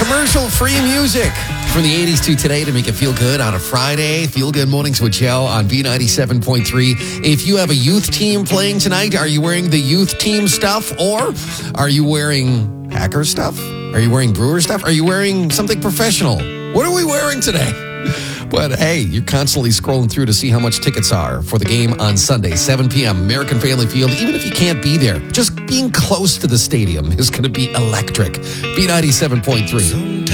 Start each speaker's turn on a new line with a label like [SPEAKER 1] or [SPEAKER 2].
[SPEAKER 1] Commercial-free music from the 80s to today to make it feel good on a Friday. Feel Good Mornings with Joe on B97.3. If you have a youth team playing tonight, are you wearing the youth team stuff or are you wearing Packers stuff? Are you wearing Brewer stuff? Are you wearing something professional? What are we wearing today? But hey, you're constantly scrolling through to see how much tickets are for the game on Sunday, 7 p.m., American Family Field. Even if you can't be there, just being close to the stadium is going to be electric. B97.3.